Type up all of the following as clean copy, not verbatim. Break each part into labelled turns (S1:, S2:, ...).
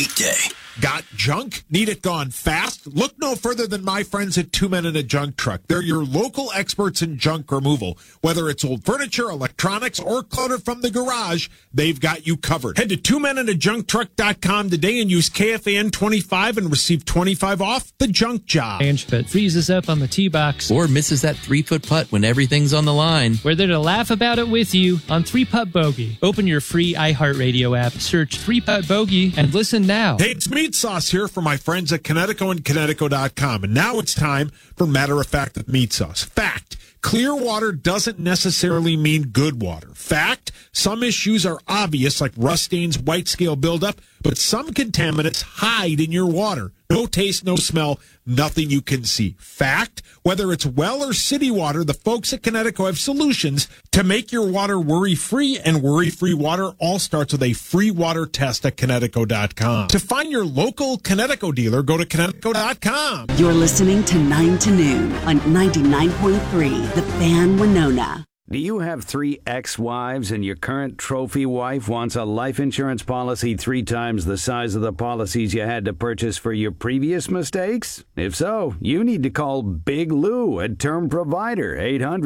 S1: weekday.
S2: Got junk? Need it gone fast? Look no further than my friends at Two Men in a Junk Truck. They're your local experts in junk removal. Whether it's old furniture, electronics, or clutter from the garage, they've got you covered. Head to twomeninajunktruck.com today and use KFAN25 and receive 25 off the junk job.
S3: And if it freezes up on the tee box
S4: or misses that 3-foot putt when everything's on the line,
S3: we're there to laugh about it with you on 3-Putt Bogey. Open your free iHeartRadio app, search 3-Putt Bogey, and listen now.
S2: Hey, it's Meat Sauce here for my friends at Connecticut and Connecticut.com. And now it's time for Matter of Fact with Meat Sauce. Fact. Clear water doesn't necessarily mean good water. Fact, some issues are obvious, like rust stains, white scale buildup, but some contaminants hide in your water. No taste, no smell, nothing you can see. Fact, whether it's well or city water, the folks at Connecticut have solutions to make your water worry-free, and worry-free water all starts with a free water test at Connecticut.com. To find your local Connecticut dealer, go to Connecticut.com.
S5: You're listening to 9 to Noon on 99.3, The Fan Winona.
S6: Do you have 3 ex-wives and your current trophy wife wants a life insurance policy 3 times the size of the policies you had to purchase for your previous mistakes? If so, you need to call Big Lou at Term Provider,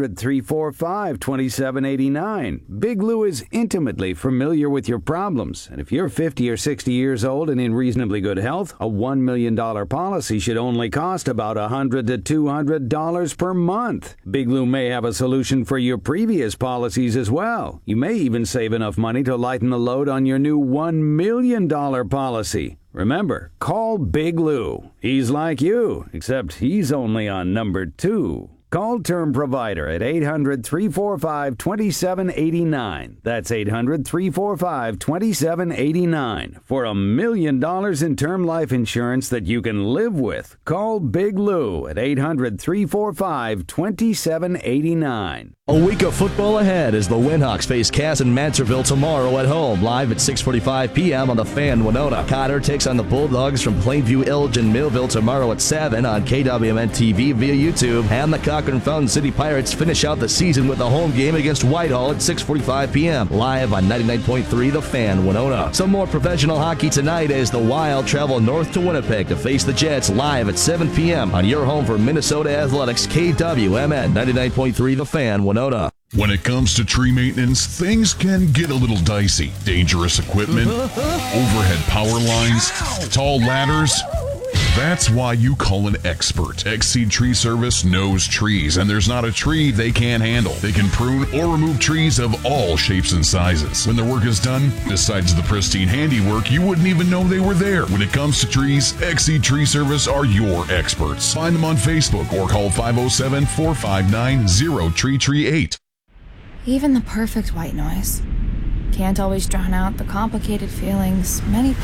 S6: 800-345-2789. Big Lou is intimately familiar with your problems, and if you're 50 or 60 years old and in reasonably good health, a $1 million policy should only cost about $100 to $200 per month. Big Lou may have a solution for your previous policies as well. You may even save enough money to lighten the load on your new $1 million policy. Remember, call Big Lou. He's like you, except he's only on number 2. Call Term Provider at 800-345-2789. That's 800-345-2789 for $1 million in term life insurance that you can live with. Call Big Lou at 800-345-2789.
S7: A week of football ahead as the Winhawks face Cass and Mansurville tomorrow at home, live at 6:45 p.m. on the Fan Winona. Cotter takes on the Bulldogs from Plainview, Elgin, Millville tomorrow at 7 on KWMN-TV via YouTube. And the Cochrane Fountain City Pirates finish out the season with a home game against Whitehall at 6:45 p.m. live on 99.3 The Fan Winona. Some more professional hockey tonight as the Wild travel north to Winnipeg to face the Jets live at 7 p.m. on your home for Minnesota Athletics, KWMN 99.3 The Fan Winona.
S8: When it comes to tree maintenance, things can get a little dicey. Dangerous equipment, overhead power lines, tall ladders. That's why you call an expert. Exceed Tree Service knows trees, and there's not a tree they can't handle. They can prune or remove trees of all shapes and sizes. When their work is done, besides the pristine handiwork, you wouldn't even know they were there. When it comes to trees, Exceed Tree Service are your experts. Find them on Facebook or call 507-459-0338.
S9: Even the perfect white noise can't always drown out the complicated feelings many